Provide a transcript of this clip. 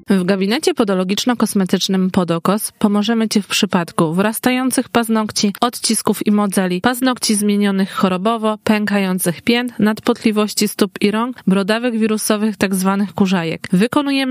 W gabinecie podologiczno-kosmetycznym Podokos pomożemy Ci w przypadku wrastających paznokci, odcisków i modzeli, paznokci zmienionych chorobowo, pękających pięt, nadpotliwości stóp i rąk, brodawych wirusowych tzw. kurzajek. Wykonujemy